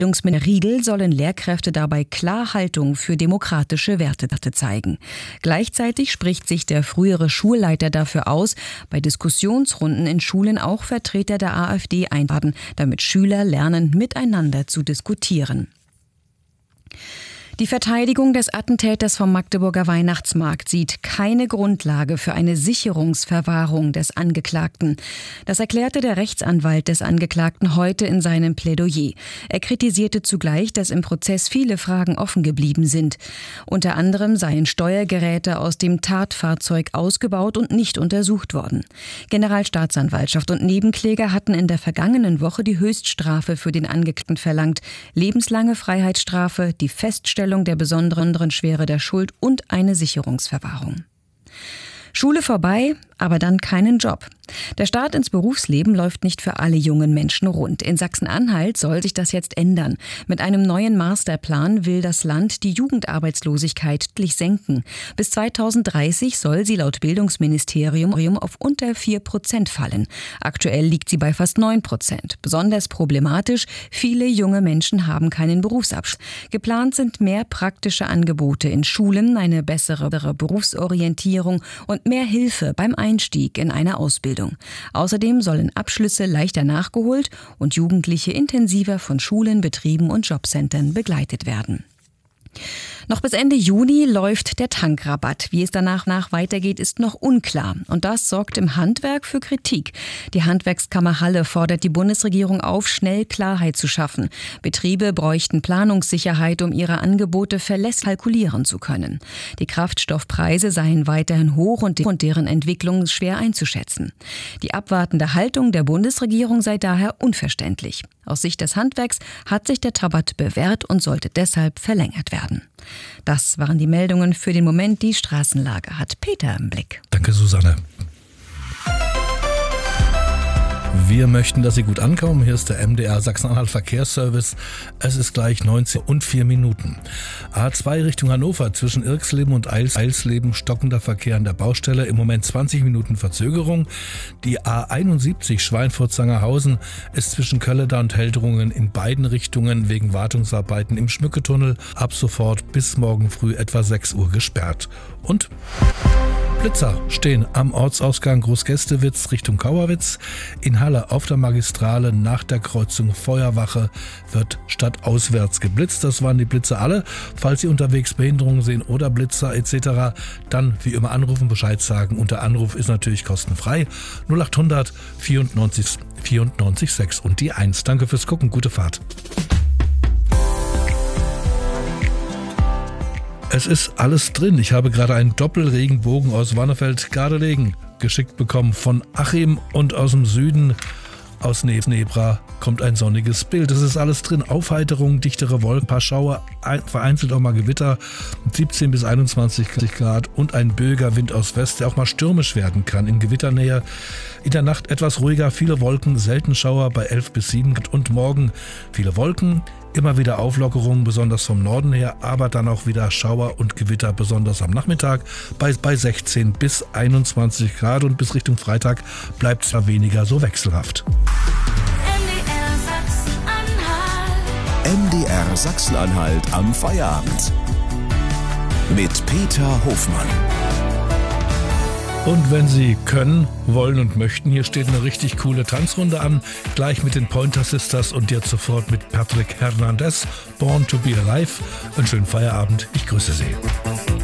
Bildungsminister Riedel sollen Lehrkräfte dabei klar Haltung für demokratische Werte zeigen. Gleichzeitig spricht sich der frühere Schulleiter dafür aus, bei Diskussionsrunden in Schulen auch Vertreter der AfD einladen, damit Schüler lernen, miteinander zu diskutieren. Die Verteidigung des Attentäters vom Magdeburger Weihnachtsmarkt sieht keine Grundlage für eine Sicherungsverwahrung des Angeklagten. Das erklärte der Rechtsanwalt des Angeklagten heute in seinem Plädoyer. Er kritisierte zugleich, dass im Prozess viele Fragen offen geblieben sind. Unter anderem seien Steuergeräte aus dem Tatfahrzeug ausgebaut und nicht untersucht worden. Generalstaatsanwaltschaft und Nebenkläger hatten in der vergangenen Woche die Höchststrafe für den Angeklagten verlangt. Lebenslange Freiheitsstrafe, die Feststellung der besonderen Schwere der Schuld und eine Sicherungsverwahrung. Schule vorbei, aber dann keinen Job. Der Start ins Berufsleben läuft nicht für alle jungen Menschen rund. In Sachsen-Anhalt soll sich das jetzt ändern. Mit einem neuen Masterplan will das Land die Jugendarbeitslosigkeit deutlich senken. Bis 2030 soll sie laut Bildungsministerium auf unter 4% fallen. Aktuell liegt sie bei fast 9%. Besonders problematisch, viele junge Menschen haben keinen Berufsabschluss. Geplant sind mehr praktische Angebote in Schulen, eine bessere Berufsorientierung und mehr Hilfe beim Einstieg in eine Ausbildung. Außerdem sollen Abschlüsse leichter nachgeholt und Jugendliche intensiver von Schulen, Betrieben und Jobcentern begleitet werden. Noch bis Ende Juni läuft der Tankrabatt. Wie es danach weitergeht, ist noch unklar. Und das sorgt im Handwerk für Kritik. Die Handwerkskammer Halle fordert die Bundesregierung auf, schnell Klarheit zu schaffen. Betriebe bräuchten Planungssicherheit, um ihre Angebote verlässlich kalkulieren zu können. Die Kraftstoffpreise seien weiterhin hoch und deren Entwicklung schwer einzuschätzen. Die abwartende Haltung der Bundesregierung sei daher unverständlich. Aus Sicht des Handwerks hat sich der Rabatt bewährt und sollte deshalb verlängert werden. Das waren die Meldungen für den Moment. Die Straßenlage hat Peter im Blick. Danke, Susanne. Wir möchten, dass Sie gut ankommen. Hier ist der MDR Sachsen-Anhalt Verkehrsservice. Es ist gleich 19:04. A2 Richtung Hannover zwischen Irxleben und Eilsleben stockender Verkehr an der Baustelle. Im Moment 20 Minuten Verzögerung. Die A71 Schweinfurt-Sangerhausen ist zwischen Kölleter und Heldrungen in beiden Richtungen wegen Wartungsarbeiten im Schmücketunnel ab sofort bis morgen früh etwa 6 Uhr gesperrt. Und Blitzer stehen am Ortsausgang Großgästewitz Richtung Kauerwitz. In Halle auf der Magistrale nach der Kreuzung Feuerwache wird stadtauswärts geblitzt. Das waren die Blitzer alle. Falls Sie unterwegs Behinderungen sehen oder Blitzer etc., dann wie immer anrufen, Bescheid sagen. Und der Anruf ist natürlich kostenfrei. 0800 94 94 6 und die 1. Danke fürs Gucken. Gute Fahrt. Es ist alles drin. Ich habe gerade einen Doppelregenbogen aus Warnefeld-Gardelegen geschickt bekommen von Achim und aus dem Süden, aus Nebra, kommt ein sonniges Bild. Es ist alles drin. Aufheiterung, dichtere Wolken, paar Schauer, vereinzelt auch mal Gewitter, 17 bis 21 Grad und ein böiger Wind aus West, der auch mal stürmisch werden kann in Gewitternähe. In der Nacht etwas ruhiger, viele Wolken, selten Schauer bei 11 bis 7 Grad und morgen viele Wolken. Immer wieder Auflockerungen, besonders vom Norden her, aber dann auch wieder Schauer und Gewitter, besonders am Nachmittag bei 16 bis 21 Grad und bis Richtung Freitag bleibt es weniger so wechselhaft. MDR Sachsen-Anhalt am Feierabend mit Peter Hofmann. Und wenn Sie können, wollen und möchten, hier steht eine richtig coole Tanzrunde an, gleich mit den Pointer Sisters und jetzt sofort mit Patrick Hernandez, Born to be Alive. Einen schönen Feierabend, ich grüße Sie.